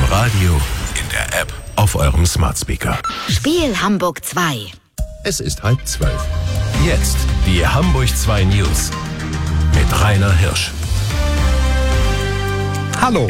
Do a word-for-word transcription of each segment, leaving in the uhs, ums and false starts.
Radio, in der App, auf eurem Smart Speaker. Spiel Hamburg zwei. Es ist halb zwölf. Jetzt die Hamburg zwei News mit Rainer Hirsch. Hallo.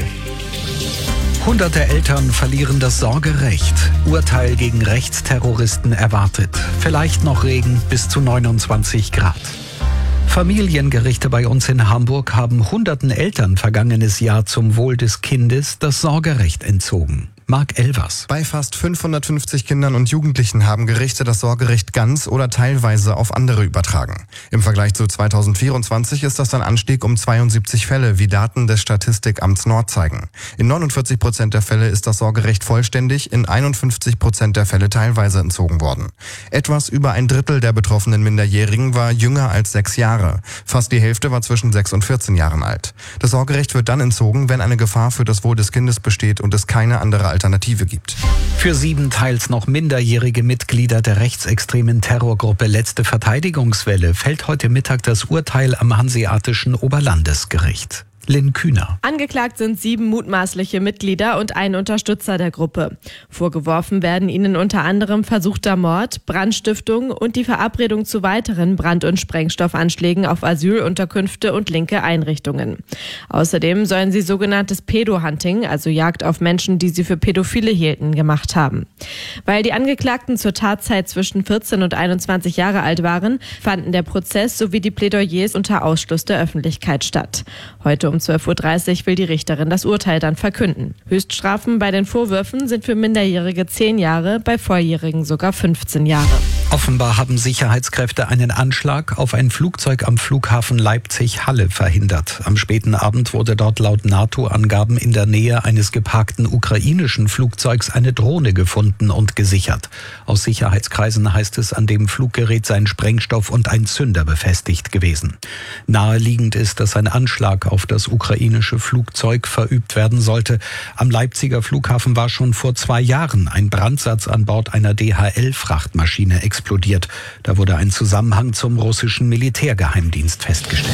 Hunderte Eltern verlieren das Sorgerecht. Urteil gegen Rechtsterroristen erwartet. Vielleicht noch Regen bis zu neunundzwanzig Grad. Familiengerichte bei uns in Hamburg haben hunderten Eltern vergangenes Jahr zum Wohl des Kindes das Sorgerecht entzogen. Marc Elvers. Bei fast fünfhundertfünfzig Kindern und Jugendlichen haben Gerichte das Sorgerecht ganz oder teilweise auf andere übertragen. Im Vergleich zu zweitausendvierundzwanzig ist das ein Anstieg um zweiundsiebzig Fälle, wie Daten des Statistikamts Nord zeigen. In neunundvierzig Prozent der Fälle ist das Sorgerecht vollständig, in einundfünfzig Prozent der Fälle teilweise entzogen worden. Etwas über ein Drittel der betroffenen Minderjährigen war jünger als sechs Jahre. Fast die Hälfte war zwischen sechs und vierzehn Jahren alt. Das Sorgerecht wird dann entzogen, wenn eine Gefahr für das Wohl des Kindes besteht und es keine andere Alternative gibt. Für sieben teils noch minderjährige Mitglieder der rechtsextremen Terrorgruppe Letzte Verteidigungswelle fällt heute Mittag das Urteil am Hanseatischen Oberlandesgericht. Lynn Kühner. Angeklagt sind sieben mutmaßliche Mitglieder und ein Unterstützer der Gruppe. Vorgeworfen werden ihnen unter anderem versuchter Mord, Brandstiftung und die Verabredung zu weiteren Brand- und Sprengstoffanschlägen auf Asylunterkünfte und linke Einrichtungen. Außerdem sollen sie sogenanntes Pedo-Hunting, also Jagd auf Menschen, die sie für Pädophile hielten, gemacht haben. Weil die Angeklagten zur Tatzeit zwischen vierzehn und einundzwanzig Jahre alt waren, fanden der Prozess sowie die Plädoyers unter Ausschluss der Öffentlichkeit statt. Heute um Um zwölf Uhr dreißig will die Richterin das Urteil dann verkünden. Höchststrafen bei den Vorwürfen sind für Minderjährige zehn Jahre, bei Volljährigen sogar fünfzehn Jahre. Offenbar haben Sicherheitskräfte einen Anschlag auf ein Flugzeug am Flughafen Leipzig-Halle verhindert. Am späten Abend wurde dort laut NATO-Angaben in der Nähe eines geparkten ukrainischen Flugzeugs eine Drohne gefunden und gesichert. Aus Sicherheitskreisen heißt es, an dem Fluggerät seien Sprengstoff und ein Zünder befestigt gewesen. Naheliegend ist, dass ein Anschlag auf das ukrainische Flugzeug verübt werden sollte. Am Leipziger Flughafen war schon vor zwei Jahren ein Brandsatz an Bord einer D H L-Frachtmaschine explodiert. Da wurde ein Zusammenhang zum russischen Militärgeheimdienst festgestellt.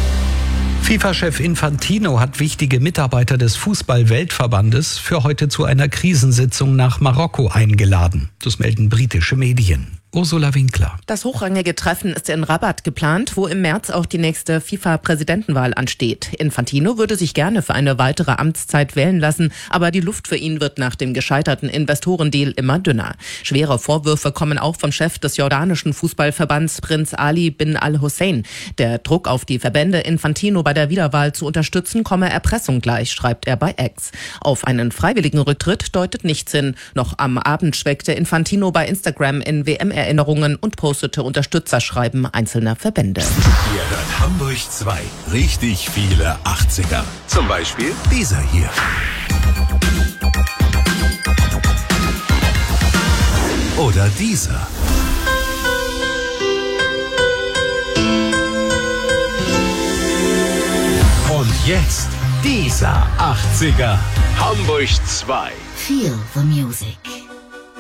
FIFA-Chef Infantino hat wichtige Mitarbeiter des Fußball-Weltverbandes für heute zu einer Krisensitzung nach Marokko eingeladen. Das melden britische Medien. Ursula Winkler. Das hochrangige Treffen ist in Rabat geplant, wo im März auch die nächste FIFA-Präsidentenwahl ansteht. Infantino würde sich gerne für eine weitere Amtszeit wählen lassen, aber die Luft für ihn wird nach dem gescheiterten Investorendeal immer dünner. Schwere Vorwürfe kommen auch vom Chef des jordanischen Fußballverbands Prinz Ali bin al-Hussein. Der Druck auf die Verbände, Infantino bei der Wiederwahl zu unterstützen, komme Erpressung gleich, schreibt er bei X. Auf einen freiwilligen Rücktritt deutet nichts hin. Noch am Abend schwenkte Infantino bei Instagram in W M-Erinnerungen und postete Unterstützerschreiben einzelner Verbände. Ihr hört Hamburg zwei. Richtig viele achtziger. Zum Beispiel dieser hier. Oder dieser. Und jetzt dieser achtziger. Hamburg zwei. Feel the music.